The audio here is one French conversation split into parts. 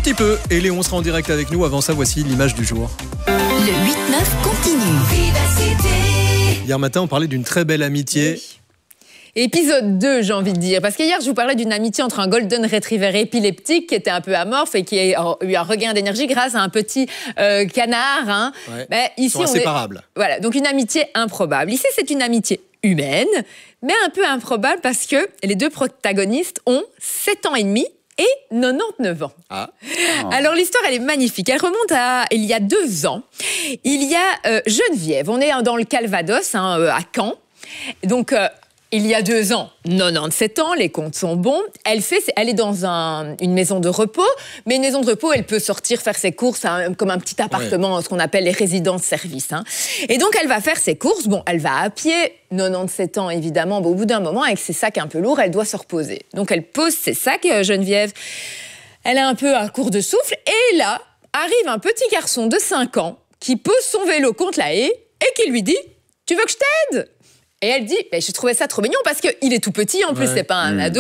petit peu. Et Léon sera en direct avec nous. Avant ça, voici l'image du jour. Le 8-9 continue. Vivacité. Hier matin, on parlait d'une très belle amitié. Oui. Épisode 2, j'ai envie de dire. Parce qu'hier, je vous parlais d'une amitié entre un Golden Retriever épileptique qui était un peu amorphe et qui a eu un regain d'énergie grâce à un petit canard. Hein. Ouais. Ben, ici, Ils sont inséparables. Voilà, donc une amitié improbable. Ici, c'est une amitié humaine, mais un peu improbable parce que les deux protagonistes ont 7 ans et demi et 99 ans. Ah. Alors l'histoire, elle est magnifique. Elle remonte à il y a 2 ans. Il y a Geneviève. On est dans le Calvados, à Caen. Donc... il y a 2 ans, 97 ans, les comptes sont bons. Elle est dans une maison de repos, mais une maison de repos, elle peut sortir faire ses courses comme un petit appartement, ce qu'on appelle les résidences-services. Hein. Et donc, elle va faire ses courses. Bon, elle va à pied, 97 ans, évidemment. Bon, au bout d'un moment, avec ses sacs un peu lourds, elle doit se reposer. Donc, elle pose ses sacs, Geneviève. Elle est un peu à court de souffle. Et là, arrive un petit garçon de 5 ans qui pose son vélo contre la haie et qui lui dit « Tu veux que je t'aide ?» Et elle dit, je trouvais ça trop mignon parce qu'il est tout petit, en plus, c'est pas un ado.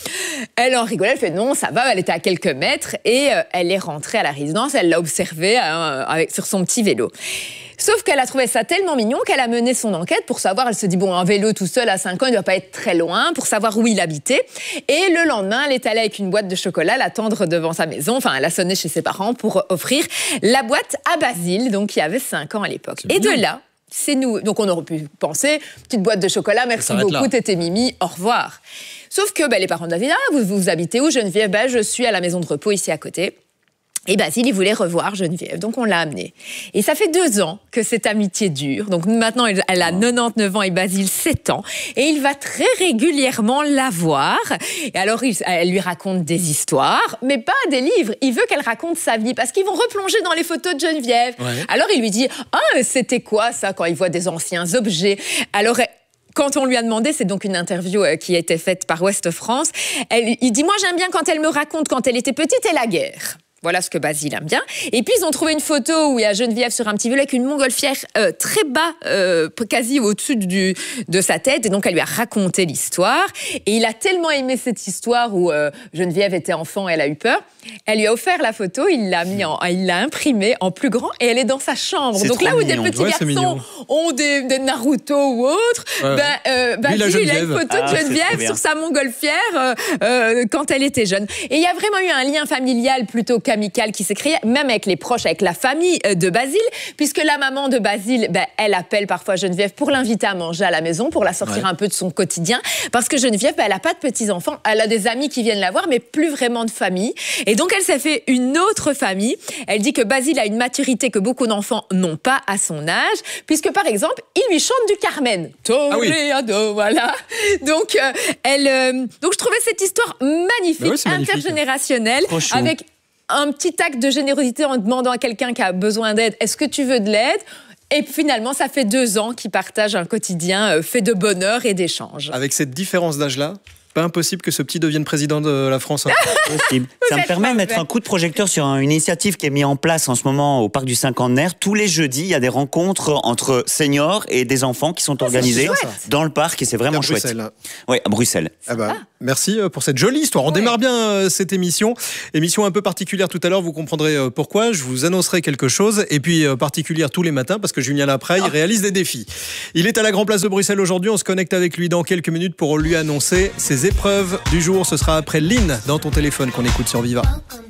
Elle en rigolait, elle fait non, ça va, elle était à quelques mètres et elle est rentrée à la résidence, elle l'a observé sur son petit vélo. Sauf qu'elle a trouvé ça tellement mignon qu'elle a mené son enquête pour savoir, elle se dit, bon, un vélo tout seul à 5 ans, il ne doit pas être très loin, pour savoir où il habitait. Et le lendemain, elle est allée avec une boîte de chocolat l'attendre devant sa maison. Enfin, elle a sonné chez ses parents pour offrir la boîte à Basile, donc qui avait 5 ans à l'époque. Et de là, c'est nous. Donc, on aurait pu penser, petite boîte de chocolat, merci beaucoup, tété Mimi, au revoir. Sauf que les parents de David, vous habitez où, Geneviève ? Je suis à la maison de repos ici à côté. Et Basile, il voulait revoir Geneviève, donc on l'a amenée. Et ça fait 2 ans que cette amitié dure. Donc maintenant, elle a 99 ans et Basile 7 ans. Et il va très régulièrement la voir. Et alors, elle lui raconte des histoires, mais pas des livres. Il veut qu'elle raconte sa vie, parce qu'ils vont replonger dans les photos de Geneviève. Ouais. Alors, il lui dit « Ah, c'était quoi ça, quand il voit des anciens objets ?» Alors, quand on lui a demandé, c'est donc une interview qui a été faite par Ouest France, il dit « Moi, j'aime bien quand elle me raconte quand elle était petite et la guerre. » Voilà ce que Basile aime bien. Et puis, ils ont trouvé une photo où il y a Geneviève sur un petit vélo avec une montgolfière très bas, quasi au-dessus de sa tête. Et donc, elle lui a raconté l'histoire. Et il a tellement aimé cette histoire où Geneviève était enfant et elle a eu peur. Elle lui a offert la photo, il l'a imprimée en plus grand et elle est dans sa chambre. Donc là où des petits garçons ont des Naruto ou autres, Basile, il a une photo de Geneviève sur sa montgolfière quand elle était jeune. Et il y a vraiment eu un lien familial plutôt amical qui s'est créé, même avec les proches, avec la famille de Basile, puisque la maman de Basile, elle appelle parfois Geneviève pour l'inviter à manger à la maison, pour la sortir un peu de son quotidien, parce que Geneviève, elle n'a pas de petits-enfants, elle a des amis qui viennent la voir, mais plus vraiment de famille. Et donc, elle s'est fait une autre famille. Elle dit que Basile a une maturité que beaucoup d'enfants n'ont pas à son âge, puisque, par exemple, il lui chante du Carmen. Toreado, voilà. Donc, donc, je trouvais cette histoire magnifique, intergénérationnelle, avec un petit acte de générosité en demandant à quelqu'un qui a besoin d'aide, est-ce que tu veux de l'aide ? Et finalement, ça fait 2 ans qu'ils partagent un quotidien fait de bonheur et d'échanges. Avec cette différence d'âge-là, pas impossible que ce petit devienne président de la France. Possible. Ça me permet de mettre un coup de projecteur sur une initiative qui est mise en place en ce moment au Parc du Cinquantenaire. Tous les jeudis, il y a des rencontres entre seniors et des enfants qui sont organisées dans le parc et c'est vraiment chouette. Oui, à Bruxelles. Merci pour cette jolie histoire. On démarre bien cette émission. Émission un peu particulière tout à l'heure, vous comprendrez pourquoi. Je vous annoncerai quelque chose. Et puis particulière tous les matins parce que Julien Lapray réalise des défis. Il est à la Grand Place de Bruxelles aujourd'hui. On se connecte avec lui dans quelques minutes pour lui annoncer ses épreuves du jour. Ce sera après Lynn dans ton téléphone qu'on écoute sur Viva.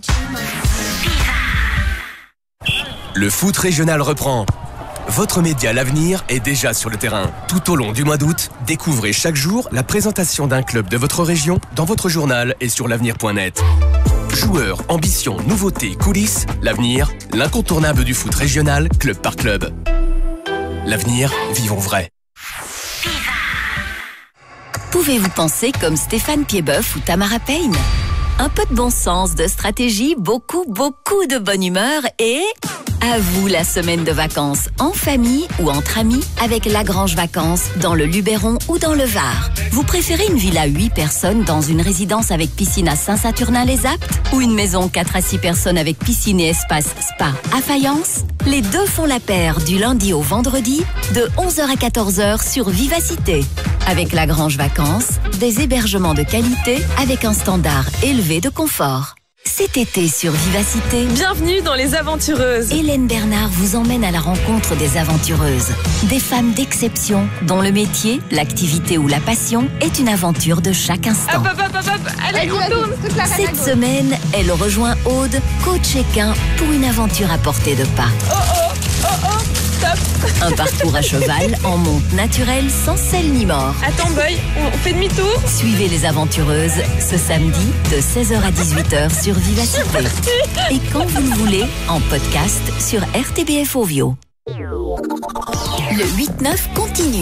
Le foot régional reprend. Votre média L'Avenir est déjà sur le terrain. Tout au long du mois d'août, découvrez chaque jour la présentation d'un club de votre région dans votre journal et sur l'avenir.net. Joueurs, ambitions, nouveautés, coulisses, L'Avenir, l'incontournable du foot régional, club par club. L'Avenir, vivons vrai. Pouvez-vous penser comme Stéphane Piedboeuf ou Tamara Payne ? Un peu de bon sens, de stratégie, beaucoup de bonne humeur et... À vous la semaine de vacances, en famille ou entre amis, avec Lagrange Vacances, dans le Luberon ou dans le Var. Vous préférez une villa 8 personnes dans une résidence avec piscine à Saint-Saturnin-les-Aptes ou une maison 4 à 6 personnes avec piscine et espace spa à Fayence? Les deux font la paire du lundi au vendredi, de 11h à 14h sur Vivacité. Avec Lagrange Vacances, des hébergements de qualité avec un standard élevé de confort. Cet été sur Vivacité, Bienvenue dans Les Aventureuses. Hélène Bernard vous emmène à la rencontre des aventureuses. Des femmes d'exception dont le métier, l'activité ou la passion est une aventure de chaque instant. Hop. Allez, on tourne. Cette semaine, elle rejoint Aude, coach équin, pour une aventure à portée de pas. Stop. Un parcours à cheval en monte naturelle sans selle ni mort. Attends, Boy, on fait demi-tour. Suivez les aventureuses ce samedi de 16h à 18h sur Vivacité. Et quand vous le voulez, en podcast sur RTBF Ovio. Le 8-9 continue.